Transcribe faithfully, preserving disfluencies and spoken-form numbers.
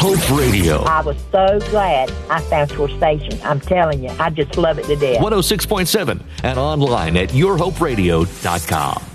Hope Radio. I was so glad I found your station. I'm telling you, I just love it to death. one oh six point seven and online at your hope radio dot com.